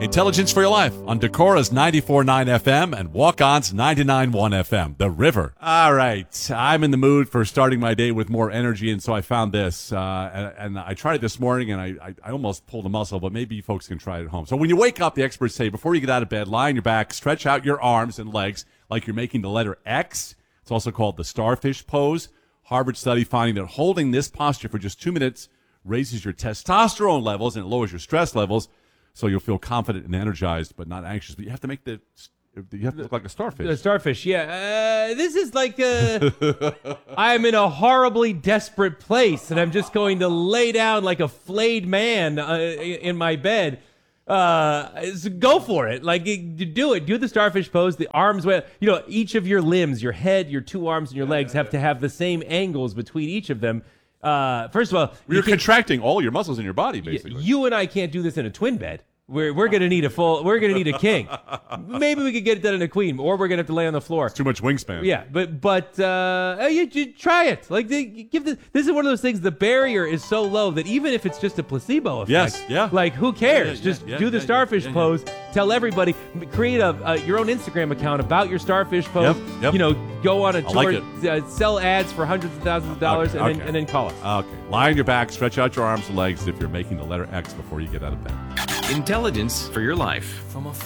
Intelligence for Your Life on Decora's 94.9 FM and Walk-On's 99.1 FM, The River. All right, I'm in the mood for starting my day with more energy, and so I found this, and I tried it this morning, and I almost pulled a muscle, but maybe you folks can try it at home. So when you wake up, the experts say, before you get out of bed, lie on your back, stretch out your arms and legs like you're making the letter X. It's also called the starfish pose. Harvard study finding that holding this posture for just 2 minutes raises your testosterone levels and it lowers your stress levels. So you'll feel confident and energized, but not anxious. But you have to look like a starfish. The starfish, yeah. This is like I'm in a horribly desperate place, and I'm just going to lay down like a flayed man in my bed. So go for it. Like, do it. Do the starfish pose. The arms, each of your limbs, your head, your two arms, and your legs have to have the same angles between each of them. First of all, you're contracting all your muscles in your body, basically. You and I can't do this in a twin bed. We're gonna need a king. Maybe we could get it done in a queen, or we're gonna have to lay on the floor. It's too much wingspan. Yeah, but you try it. Like, this is one of those things. The barrier is so low that even if it's just a placebo effect, yes, yeah. Like, who cares? Just do the starfish pose. Tell everybody. Create your own Instagram account about your starfish pose. Yep. Go on a tour, like sell ads for hundreds of thousands of dollars, and then call us. Okay. Lie on your back, stretch out your arms and legs if you're making the letter X before you get out of bed. Intelligence for Your Life. From a